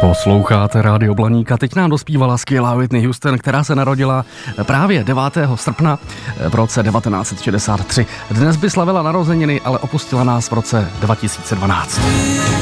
Posloucháte Rádio Blaník a teď nám dospívala skvělá Whitney Houston, která se narodila právě 9. srpna v roce 1963. Dnes by slavila narozeniny, ale opustila nás v roce 2012.